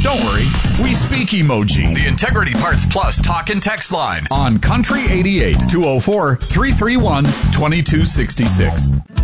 Don't worry, we speak emoji. The Integrity Parts Plus talk and text line On Country 88, 204-331-2266.